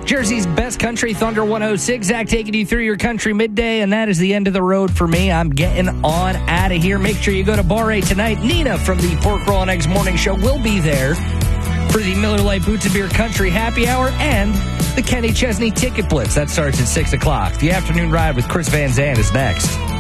Jersey's best country, Thunder 106. Zach taking you through your country midday, and that is the end of the road for me. I'm getting on out of here. Make sure you go to Bar 8 tonight. Nina from the Pork Roll and Eggs Morning Show will be there for the Miller Lite Boots and Beer Country Happy Hour and the Kenny Chesney Ticket Blitz. That starts at 6 o'clock. The afternoon ride with Chris Van Zandt is next.